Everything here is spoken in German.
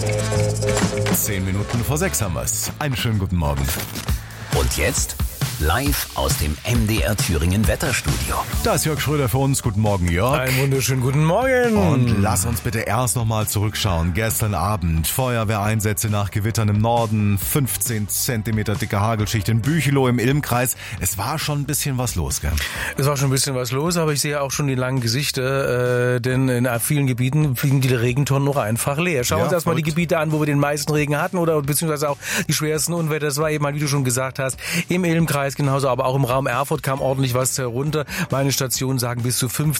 5:10 haben wir's. Einen schönen guten Morgen. Und jetzt live aus dem MDR Thüringen Wetterstudio. Da ist Jörg Schröder für uns. Guten Morgen, Jörg. Einen wunderschönen guten Morgen. Und lass uns bitte erst nochmal zurückschauen. Gestern Abend Feuerwehreinsätze nach Gewittern im Norden, 15 Zentimeter dicke Hagelschicht in Büchelow im Ilmkreis. Es war schon ein bisschen was los, gell? Es war schon ein bisschen was los, aber ich sehe auch schon die langen Gesichter, denn in vielen Gebieten fliegen die Regentonnen noch einfach leer. Schauen wir uns erstmal die Gebiete an, wo wir den meisten Regen hatten oder beziehungsweise auch die schwersten Unwetter. Das war eben mal, wie du schon gesagt hast, im Ilmkreis genauso, aber auch im Raum Erfurt kam ordentlich was herunter. Meine Stationen sagen bis zu 15